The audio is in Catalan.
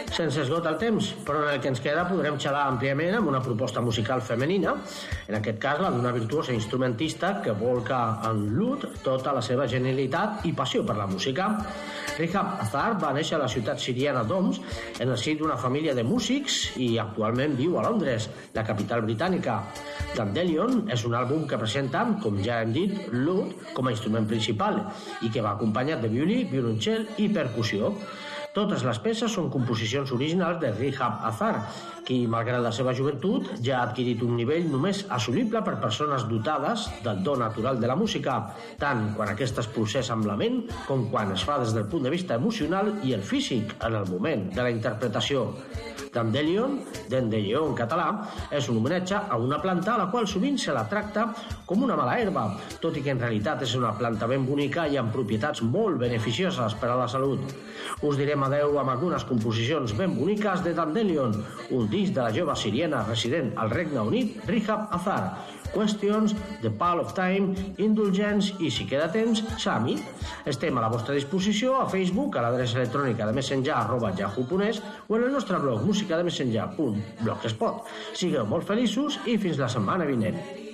Se'ns esgota el temps, però en el que ens queda podrem xalar àmpliament amb una proposta musical femenina, en aquest cas la d'una virtuosa instrumentista que volca en l'oud tota la seva genialitat i passió per la música. Rihab Azhar va néixer a la ciutat siriana d'Homs en el si d'una família de músics i actualment viu a Londres, la capital britànica. Dandelion és un àlbum que presenta, com ja hem dit, l'oud com a instrument principal i que va acompanyat de violí, violoncel i percussió. Totes les peces són composicions originals de Rihab Azhar, qui, malgrat la seva joventut, ja ha adquirit un nivell només assolible per persones dotades del do natural de la música, tant quan aquesta es processa amb la ment com quan es fa des del punt de vista emocional i el físic en el moment de la interpretació. Dandelion, dent de lleó en català, és un homenatge a una planta a la qual sovint se la tracta com una mala herba, tot i que en realitat és una planta ben bonica i amb propietats molt beneficioses per a la salut. Us direm adeu amb algunes composicions ben boniques de Dandelion, un disc de la jove siriana resident al Regne Unit, Rihab Azhar. Questions, The Pall of Time, Indulgence i, si queda temps, Sami. Estem a la vostra disposició a Facebook, a l'adreça electrònica de messenger@yahoo.es o en el nostre blog musicademessenger.blogspot. Sigueu molt feliços i fins la setmana vinent.